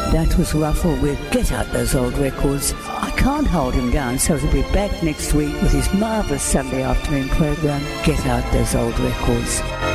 That was Ruffle with Get Out Those Old Records. I can't hold him down, so he'll be back next week with his marvellous Sunday afternoon programme, Get Out Those Old Records.